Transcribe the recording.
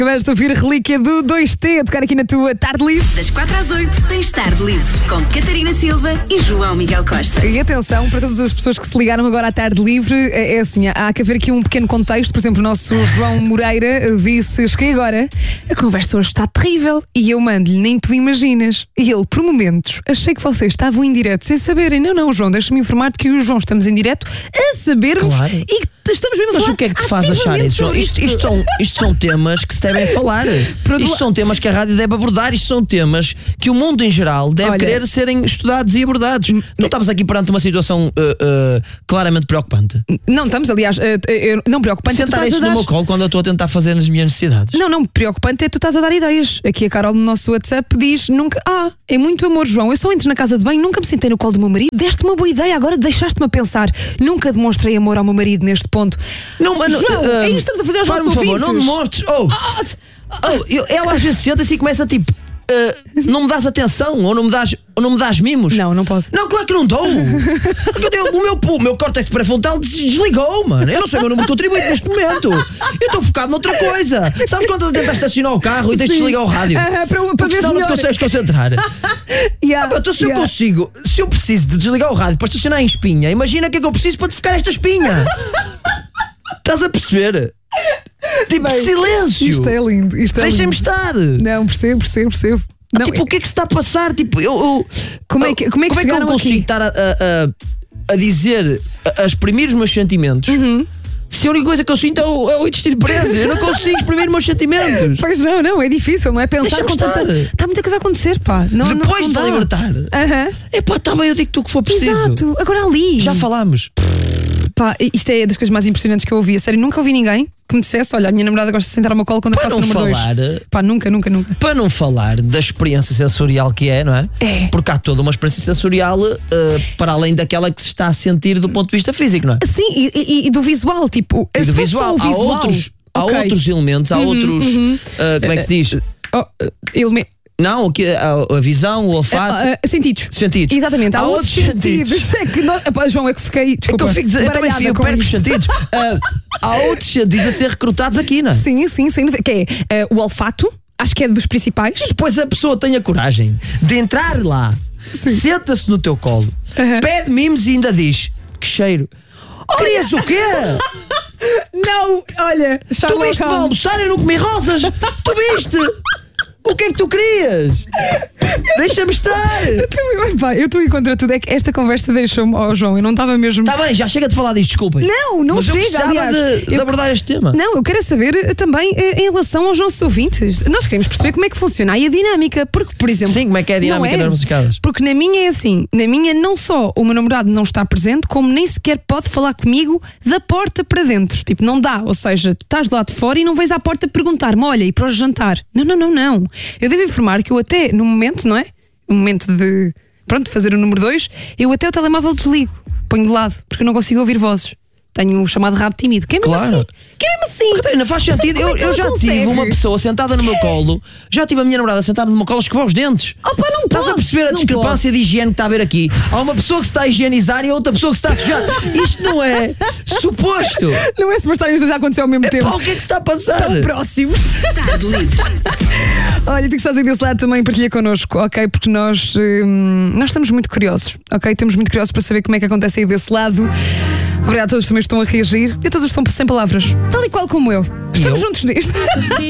Acabaste de ouvir a relíquia do 2T a tocar aqui na tua Tarde Livre. Das 4 às 8 tens Tarde Livre com Catarina Silva e João Miguel Costa. E atenção, para todas as pessoas que se ligaram agora à Tarde Livre, é assim, há que haver aqui um pequeno contexto. Por exemplo, o nosso João Moreira disse: cheguei agora, a conversa hoje está terrível. E eu mando-lhe, nem tu imaginas. E ele, por momentos, achei que vocês estavam em direto sem saberem. Não, João, deixa-me informar-te que o João estamos em direto a sabermos. Claro. E que estamos mesmo a Mas falar. o que é que te faz achar isso, João? Isto são temas que se devem falar. Isto são temas que a rádio deve abordar. Isto são temas que o mundo em geral deve querer serem estudados e abordados. Não estamos aqui perante uma situação claramente preocupante. Não estamos, aliás, não preocupante. Sentar isso no meu colo quando eu estou a tentar fazer as minhas necessidades. Não, preocupante é tu estás a dar ideias. Aqui a Carol no nosso WhatsApp diz nunca. É muito amor, João. Eu só entro na casa de banho, nunca me sentei no colo do meu marido. Deste uma boa ideia, agora deixaste-me a pensar. Nunca demonstrei amor ao meu marido neste ponto. Não, mano, João, é isto que estamos a fazer aos nossos ouvintes. Por favor, não demonstres. Ela às vezes senta-se e começa tipo. Não me dás atenção ou não me dás mimos? Não pode. Não, claro que não dou. O meu córtex pré-frontal desligou, mano. Eu não sei o meu número de contribuinte neste momento. Eu estou focado noutra coisa. Sabes quando estás a tentar estacionar o carro e tens de desligar o rádio? Para ver senão não te consegues concentrar. Então, se eu consigo, se eu preciso de desligar o rádio para estacionar em Espinha, imagina o que é que eu preciso para te ficar esta espinha. Estás a perceber? Tipo, silêncio. Isto é lindo. Deixem-me estar. Não, percebo. Não, tipo, o que é que se está a passar? Tipo, como é que eu consigo aqui? estar a dizer, a exprimir os meus sentimentos? Se a única coisa que eu sinto é o intestino preso. Eu não consigo exprimir os meus sentimentos. Pois não, é difícil, não é? Pensar com tanta. Está muita coisa a acontecer, pá. Depois de libertar. Está bem, eu digo-te o que for preciso. Exato, agora ali. Já falámos. Pá, isto é das coisas mais impressionantes que eu ouvi. A sério, nunca ouvi ninguém que me dissesse: olha, a minha namorada gosta de sentar ao meu colo quando eu faço o número 2. Pá, nunca. Para não falar da experiência sensorial que é, não é? É. Porque há toda uma experiência sensorial para além daquela que se está a sentir do ponto de vista físico, não é? Sim, e do visual, tipo. E do visual. Há outros elementos, há outros. Como é que se diz? Não, a visão, o olfato. Sentidos. Exatamente. Há outros sentidos. João, é que fiquei. Desculpa, eu também perco os sentidos. Há outros sentidos a ser recrutados aqui, não é? Sim. Que é o olfato, acho que é dos principais. E depois a pessoa tem a coragem de entrar lá, senta-se no teu colo, pede mimos e ainda diz: que cheiro. Querias o quê? Não, olha. Tu viste-me a almoçar, eu não comi rosas. Tu viste? O que é que tu querias? Deixa-me estar. Eu estou em contra tudo. É que esta conversa deixou-me. João, eu não estava mesmo. Está bem, já chega de falar disto, desculpem. Não mas chega. Eu precisava de abordar este tema. Não, eu quero saber também em relação aos nossos ouvintes. Nós queremos perceber como é que funciona aí a dinâmica. Porque, por exemplo. Sim, como é que é a dinâmica nas nossas casas? Porque na minha é assim. Na minha, não só o meu namorado não está presente, como nem sequer pode falar comigo da porta para dentro. Tipo, não dá. Ou seja, tu estás do lado de fora e não vais à porta perguntar-me: olha, e para o jantar? Não. Eu devo informar que eu até, no momento, não é? No momento de fazer o número 2, eu até o telemóvel desligo, ponho de lado, porque eu não consigo ouvir vozes. Tenho o chamado rabo tímido. Que é mesmo assim. Catarina, faz sentido. Eu já tive uma pessoa sentada no meu colo, já tive a minha namorada sentada no meu colo a escovar os dentes. Não Estás a perceber a discrepância de higiene que está a haver aqui? Há uma pessoa que se está a higienizar e outra pessoa que se está a sujar. Isto não é suposto. Não é suposto estarem os dois a acontecer ao mesmo tempo. O que é que se está a passar? Tão próximos. Tarde Livre. Olha, tu que estás aí desse lado também partilha connosco, ok? Porque nós estamos muito curiosos, ok? Estamos muito curiosos para saber como é que acontece aí desse lado. Obrigado a todos também que estão a reagir e a todos estão sem palavras, tal e qual como eu. Estamos juntos nisto.